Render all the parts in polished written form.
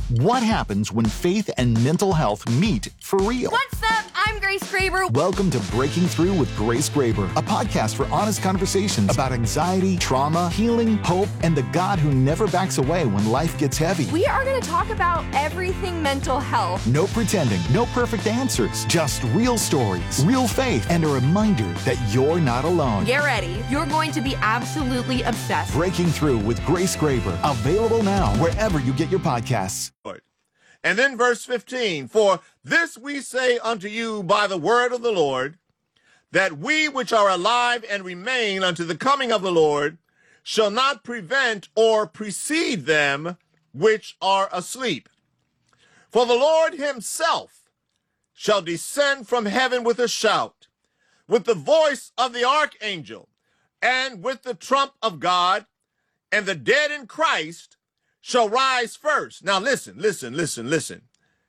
What happens when faith and mental health meet for real? What's up? I'm Grace Graber. Welcome to Breaking Through with Grace Graber, a podcast for honest conversations about anxiety, trauma, healing, hope, and the God who never backs away when life gets heavy. We are going to talk about everything mental health. No pretending, no perfect answers, just real stories, real faith, and a reminder that you're not alone. Get ready. You're going to be absolutely obsessed. Breaking Through with Grace Graber, available now wherever you get your podcasts. And then verse 15, for this we say unto you by the word of the Lord, that we which are alive and remain unto the coming of the Lord shall not prevent or precede them which are asleep. For the Lord himself shall descend from heaven with a shout, with the voice of the archangel, and with the trump of God, and the dead in Christ shall rise first. Now listen.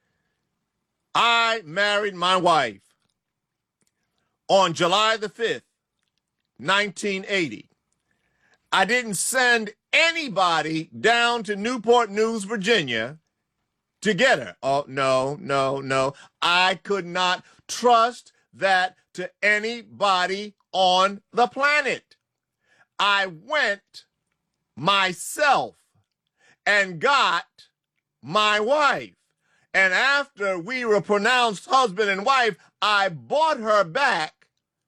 I married my wife on July the 5th, 1980. I didn't send anybody down to Newport News, Virginia to get her. Oh, no. I could not trust that to anybody on the planet. I went myself and got my wife. And after we were pronounced husband and wife, I brought her back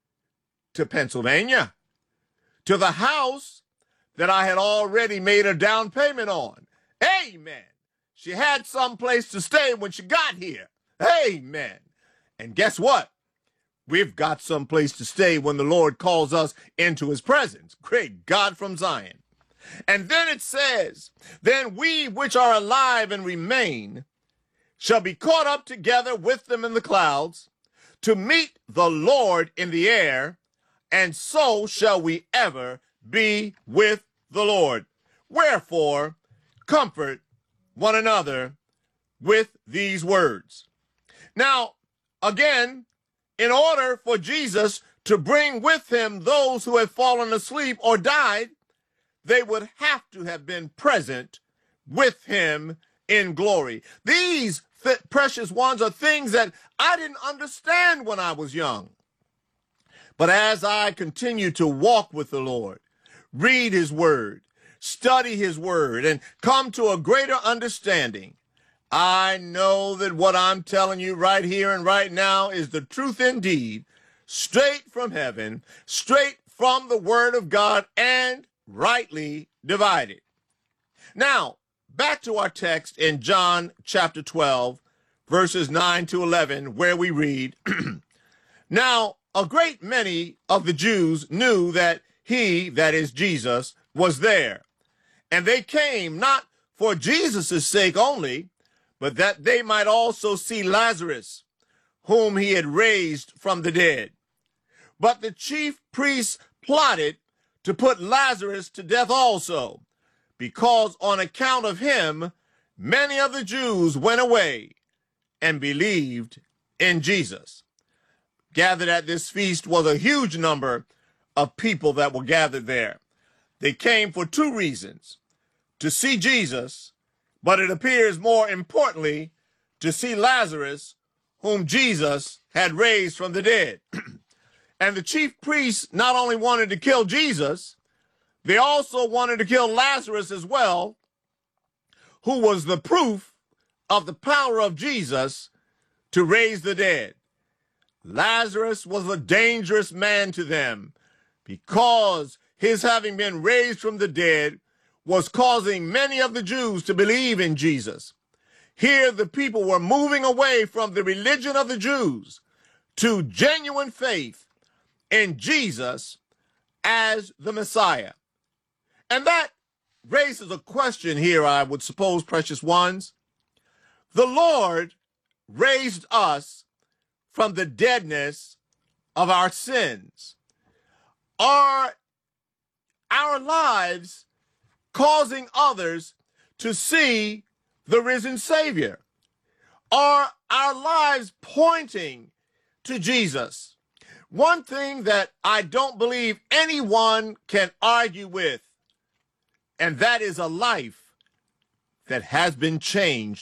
to Pennsylvania, to the house that I had already made a down payment on. Amen. She had some place to stay when she got here. Amen. And guess what? We've got some place to stay when the Lord calls us into his presence. Great God from Zion. And then it says, then we which are alive and remain shall be caught up together with them in the clouds to meet the Lord in the air, and so shall we ever be with the Lord. Wherefore, comfort one another with these words. Now, again, in order for Jesus to bring with him those who have fallen asleep or died, they would have to have been present with him in glory. These precious ones are things that I didn't understand when I was young. But as I continue to walk with the Lord, read his word, study his word, and come to a greater understanding, I know that what I'm telling you right here and right now is the truth indeed, straight from heaven, straight from the word of God, and rightly divided. Now, back to our text in John chapter 12, verses 9 to 11, where we read, Now, a great many of the Jews knew that he, that is Jesus, was there. And they came not for Jesus' sake only, but that they might also see Lazarus, whom he had raised from the dead. But the chief priests plotted to put Lazarus to death also, because on account of him, many of the Jews went away and believed in Jesus. Gathered at this feast was a huge number of people that were gathered there. They came for two reasons: to see Jesus, but it appears more importantly, to see Lazarus, whom Jesus had raised from the dead. And the chief priests not only wanted to kill Jesus, they also wanted to kill Lazarus as well, who was the proof of the power of Jesus to raise the dead. Lazarus was a dangerous man to them because his having been raised from the dead was causing many of the Jews to believe in Jesus. Here the people were moving away from the religion of the Jews to genuine faith in Jesus as the Messiah. And that raises a question here, I would suppose, precious ones. The Lord raised us from the deadness of our sins. Are our lives causing others to see the risen Savior? Are our lives pointing to Jesus? One thing that I don't believe anyone can argue with, and that is a life that has been changed